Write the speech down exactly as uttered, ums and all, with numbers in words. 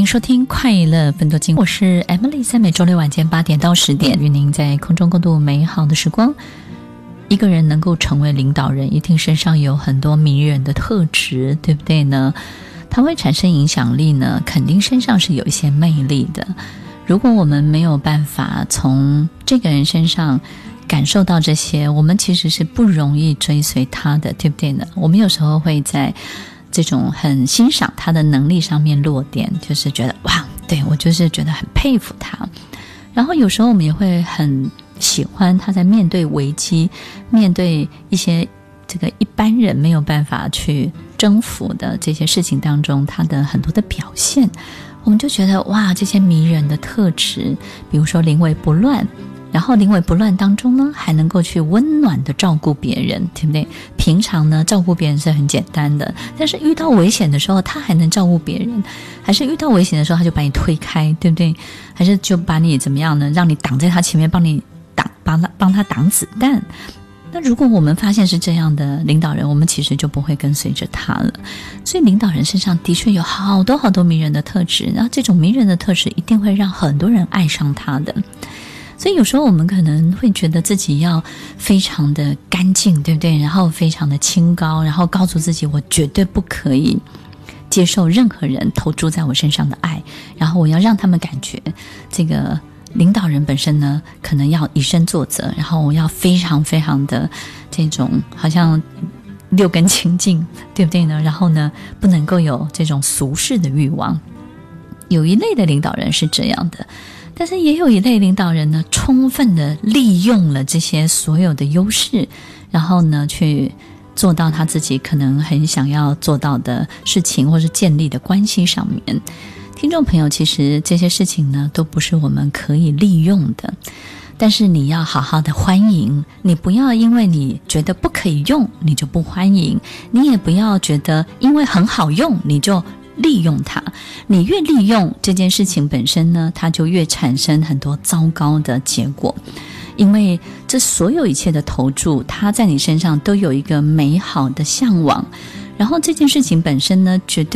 收听快乐分多金，我是 Emily， 在每周六晚间八点到十点，与您在空中共度美好的时光。一个人能够成为领导人，一定身上有很多迷人的特质，对不对呢？他会产生影响力呢，肯定身上是有一些魅力的。如果我们没有办法从这个人身上感受到这些，我们其实是不容易追随他的，对不对呢？我们有时候会在这种很欣赏他的能力上面落点，就是觉得哇，对，我就是觉得很佩服他。然后有时候我们也会很喜欢他在面对危机，面对一些这个一般人没有办法去征服的这些事情当中，他的很多的表现，我们就觉得哇，这些迷人的特质，比如说临危不乱，然后临危不乱当中呢，还能够去温暖的照顾别人，对不对？平常呢，照顾别人是很简单的，但是遇到危险的时候，他还能照顾别人，还是遇到危险的时候，他就把你推开，对不对？还是就把你怎么样呢？让你挡在他前面，帮你挡，帮他帮他挡子弹。那如果我们发现是这样的领导人，我们其实就不会跟随着他了。所以领导人身上的确有好多好多迷人的特质，然后这种迷人的特质一定会让很多人爱上他的。所以有时候我们可能会觉得自己要非常的干净，对不对？然后非常的清高，然后告诉自己我绝对不可以接受任何人投注在我身上的爱，然后我要让他们感觉这个领导人本身呢，可能要以身作则，然后我要非常非常的这种好像六根清净，对不对呢？然后呢，不能够有这种俗世的欲望。有一类的领导人是这样的，但是也有一类领导人呢，充分的利用了这些所有的优势，然后呢，去做到他自己可能很想要做到的事情，或是建立的关系上面。听众朋友，其实这些事情呢，都不是我们可以利用的，但是你要好好的欢迎，你不要因为你觉得不可以用，你就不欢迎，你也不要觉得因为很好用，你就利用它。你越利用这件事情本身呢，它就越产生很多糟糕的结果。因为这所有一切的投注，它在你身上都有一个美好的向往，然后这件事情本身呢，绝对